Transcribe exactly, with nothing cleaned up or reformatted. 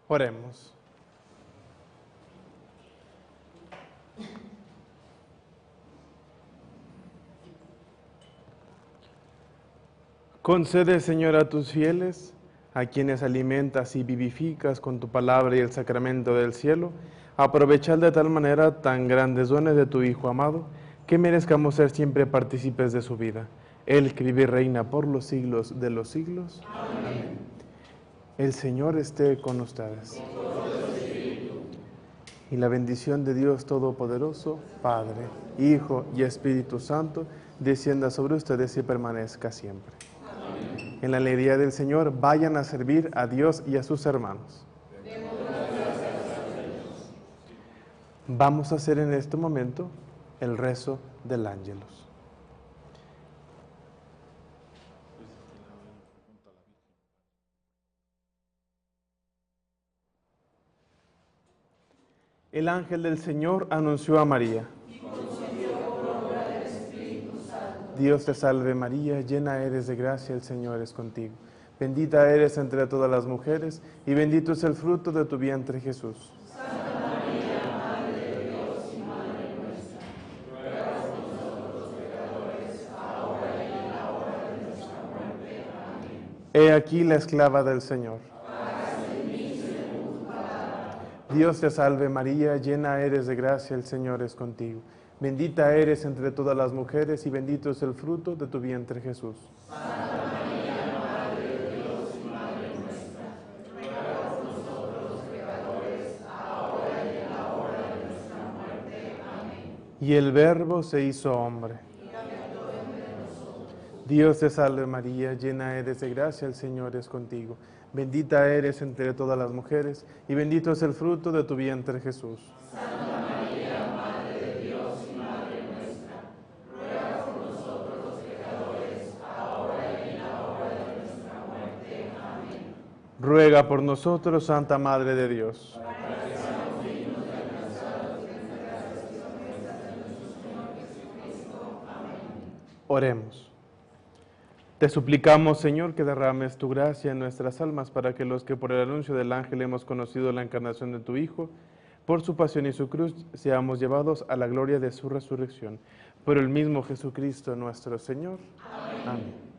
Oremos. Concede, Señor, a tus fieles, a quienes alimentas y vivificas con tu palabra y el sacramento del cielo, aprovechar de tal manera tan grandes dones de tu Hijo amado, que merezcamos ser siempre partícipes de su vida. Él que vive y reina por los siglos de los siglos. Amén. Amén. El Señor esté con ustedes. Y la bendición de Dios Todopoderoso, Padre, Hijo y Espíritu Santo, descienda sobre ustedes y permanezca siempre. Amén. En la alegría del Señor, vayan a servir a Dios y a sus hermanos. Vamos a hacer en este momento el rezo del Ángelus. El ángel del Señor anunció a María. Dios te salve María, llena eres de gracia, el Señor es contigo. Bendita eres entre todas las mujeres, y bendito es el fruto de tu vientre Jesús. Santa María, Madre de Dios y Madre nuestra, ruega por nosotros los pecadores, ahora y en la hora de nuestra muerte. Amén. He aquí la esclava del Señor. Dios te salve María, llena eres de gracia, el Señor es contigo. Bendita eres entre todas las mujeres y bendito es el fruto de tu vientre Jesús. Santa María, Madre de Dios y Madre nuestra, ruega por nosotros los pecadores, ahora y en la hora de nuestra muerte. Amén. Y el Verbo se hizo hombre. Dios te salve María, llena eres de gracia, el Señor es contigo. Bendita eres entre todas las mujeres, y bendito es el fruto de tu vientre Jesús. Santa María, Madre de Dios y Madre nuestra, ruega por nosotros los pecadores, ahora y en la hora de nuestra muerte. Amén. Ruega por nosotros, Santa Madre de Dios. Para que seamos dignos de alcanzar las plenas gracias y promesas de nuestro Señor Jesucristo. Amén. Oremos. Te suplicamos, Señor, que derrames tu gracia en nuestras almas para que los que por el anuncio del ángel hemos conocido la encarnación de tu Hijo, por su pasión y su cruz, seamos llevados a la gloria de su resurrección. Por el mismo Jesucristo nuestro Señor. Amén. Amén.